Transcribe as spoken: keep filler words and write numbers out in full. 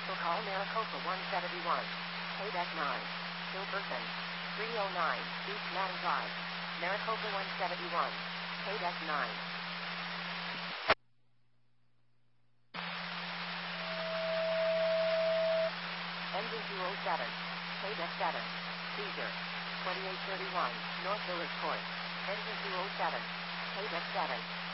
Cancel call Maricopa one seventy-one. Payback nine. Hilberton. three oh nine East Mountain Drive. Maricopa one seventy-one. Payback nine. Engine two oh seven. Payback seven. Caesar. twenty-eight thirty-one North Village Court. Engine two oh seven. Payback seven.